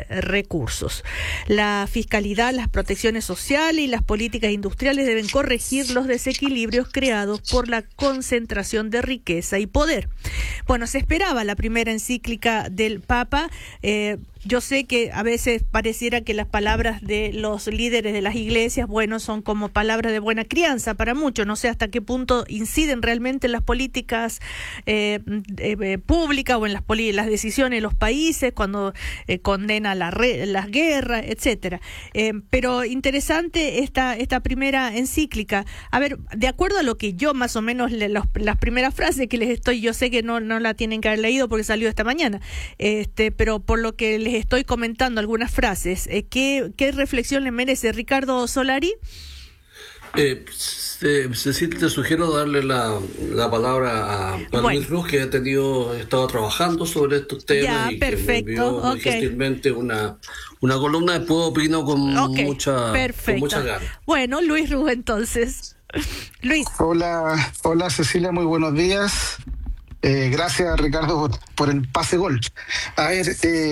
recursos. La fiscalidad, las protecciones sociales y las políticas industriales deben corregir los desequilibrios creados por la concentración de riqueza y poder. Bueno, se esperaba la primera encíclica del Papa. Yo sé que a veces pareciera que las palabras de los líderes de las iglesias, bueno, son como palabras de buena crianza para muchos. No sé hasta qué punto inciden realmente en las políticas públicas o en las decisiones de los países cuando condena las guerras, etcétera. Pero interesante esta primera encíclica. A ver, de acuerdo a lo que yo más o menos las primeras frases que yo sé que no la tienen que haber leído porque salió esta mañana, pero por lo que les estoy comentando algunas frases, ¿qué reflexión le merece Ricardo Solari? Cecilia, te sugiero darle la palabra a Luis Ruz, que ha estado trabajando sobre estos temas y perfecto, que me envió muy gentilmente una columna. Después opino con mucha ganas. Bueno, Luis Ruz, entonces. Luis. Hola Cecilia, muy buenos días. Gracias Ricardo por el pase gol. A ver,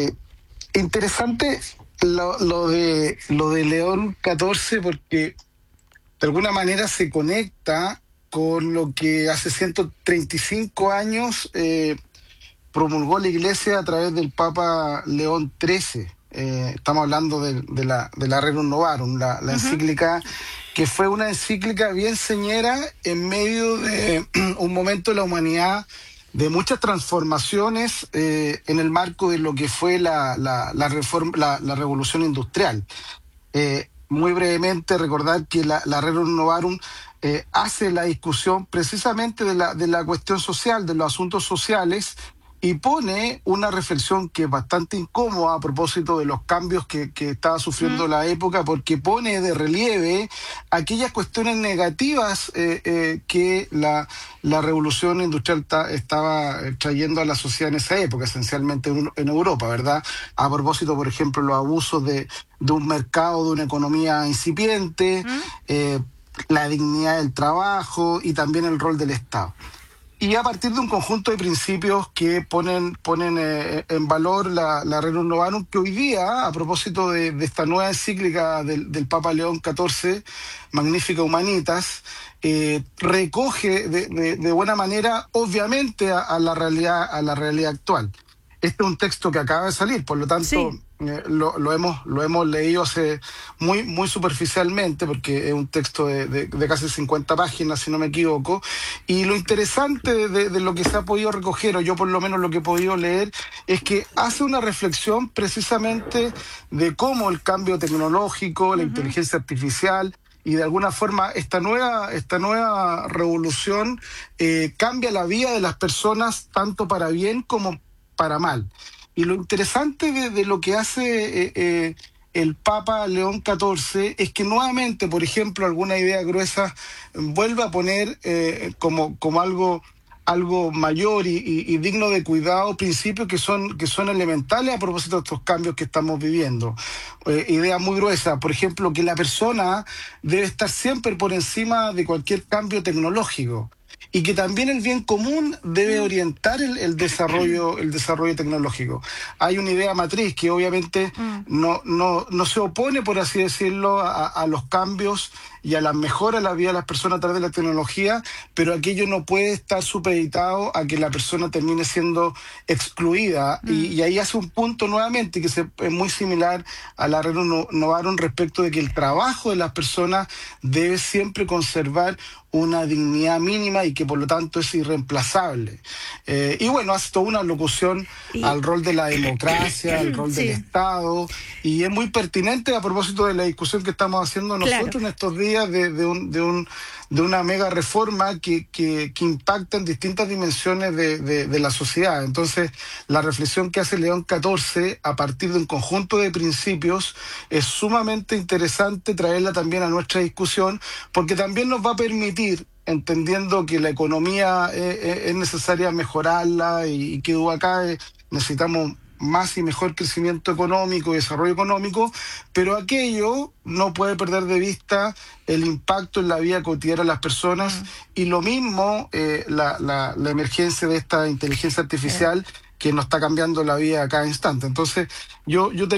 interesante lo de León XIV, porque de alguna manera se conecta con lo que hace 135 años promulgó la Iglesia a través del Papa León XIII. Estamos hablando de la Rerum Novarum, la encíclica, que fue una encíclica bien señera en medio de un momento de la humanidad de muchas transformaciones en el marco de lo que fue la revolución industrial. Muy brevemente recordar que la Rerum Novarum hace la discusión precisamente de la cuestión social, de los asuntos sociales, y pone una reflexión que es bastante incómoda a propósito de los cambios que estaba sufriendo la época, porque pone de relieve aquellas cuestiones negativas que la revolución industrial estaba trayendo a la sociedad en esa época, esencialmente en Europa, ¿verdad? A propósito, por ejemplo, los abusos de un mercado, de una economía incipiente, la dignidad del trabajo y también el rol del Estado. Y a partir de un conjunto de principios que ponen en valor la Rerum Novarum, que hoy día, a propósito de esta nueva encíclica del Papa León XIV, Magnificat Humanitas, recoge de buena manera, obviamente, a la realidad actual. Este es un texto que acaba de salir, por lo tanto, sí. Lo hemos leído muy superficialmente, porque es un texto de casi 50 páginas, si no me equivoco, y lo interesante de lo que se ha podido recoger, o yo por lo menos lo que he podido leer, es que hace una reflexión precisamente de cómo el cambio tecnológico, la inteligencia artificial, y de alguna forma esta nueva revolución cambia la vida de las personas tanto para bien como para mal. Y lo interesante de lo que hace el Papa León XIV es que nuevamente, por ejemplo, alguna idea gruesa vuelve a poner como algo mayor y digno de cuidado principios que son elementales a propósito de estos cambios que estamos viviendo. Idea muy gruesa, por ejemplo, que la persona debe estar siempre por encima de cualquier cambio tecnológico, y que también el bien común debe orientar el desarrollo tecnológico. Hay una idea matriz que obviamente no se opone, por así decirlo, a los cambios y a las mejoras de la vida de las personas a través de la tecnología, pero aquello no puede estar supeditado a que la persona termine siendo excluida. Y ahí hace un punto nuevamente que es muy similar a la Rerum Novarum respecto de que el trabajo de las personas debe siempre conservar una dignidad mínima y que por lo tanto es irreemplazable. Y bueno, hace toda una locución al rol de la democracia, al rol del Estado, y es muy pertinente a propósito de la discusión que estamos haciendo nosotros en estos días de una mega reforma que impacta en distintas dimensiones de la sociedad. Entonces, la reflexión que hace León XIV a partir de un conjunto de principios es sumamente interesante traerla también a nuestra discusión, porque también nos va a permitir, entendiendo que la economía es necesaria mejorarla y que acá necesitamos más y mejor crecimiento económico y desarrollo económico, pero aquello no puede perder de vista el impacto en la vida cotidiana de las personas, y lo mismo la emergencia de esta inteligencia artificial que nos está cambiando la vida a cada instante. Entonces, yo